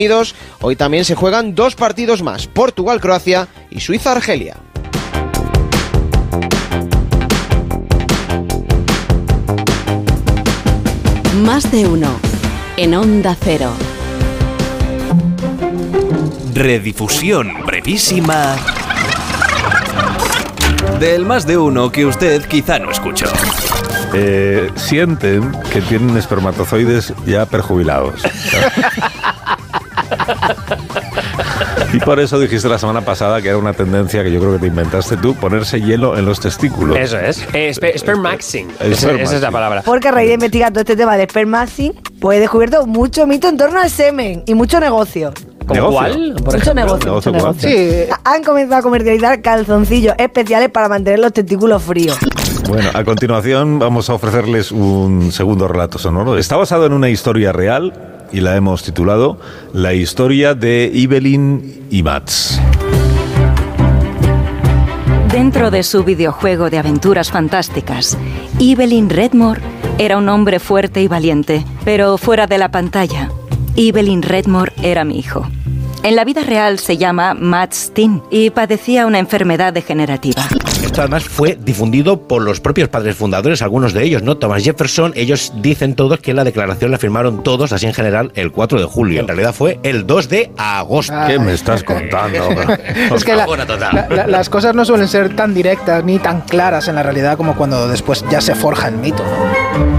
Unidos. Hoy también se juegan 2 partidos más, Portugal-Croacia y Suiza-Argelia. Más de uno en Onda Cero. Redifusión brevísima del Más de Uno que usted quizá no escuchó. Sienten que tienen espermatozoides ya perjubilados. Y por eso dijiste la semana pasada que era una tendencia que yo creo que te inventaste tú, ponerse hielo en los testículos. Eso es. Spermaxing. Esa es la palabra. Porque a raíz de investigar todo este tema de spermaxing, pues he descubierto mucho mito en torno al semen y mucho negocio. ¿Cómo cuál? Mucho negocio. Sí. Han comenzado a comercializar calzoncillos especiales para mantener los testículos fríos. Bueno, a continuación vamos a ofrecerles un segundo relato sonoro. Está basado en una historia real y la hemos titulado La historia de Evelyn y Mats. Dentro de su videojuego de aventuras fantásticas, Evelyn Redmore era un hombre fuerte y valiente, pero fuera de la pantalla, Evelyn Redmore era mi hijo. En la vida real se llama Matt Steen y padecía una enfermedad degenerativa. Esto además fue difundido por los propios padres fundadores, algunos de ellos, ¿no? Thomas Jefferson, ellos dicen todos que la declaración la firmaron todos, así en general, el 4 de julio. En realidad fue el 2 de agosto. ¿Qué me estás contando? Es que las cosas no suelen ser tan directas ni tan claras en la realidad como cuando después ya se forja el mito, ¿no?